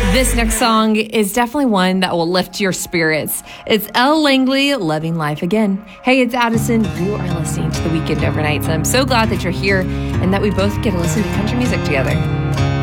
This next song is definitely one that will lift your spirits. It's Elle Langley, Loving Life Again. Hey, it's Addison. You are listening to The Weekend Overnights. I'm so glad that you're here and that we both get to listen to country music together.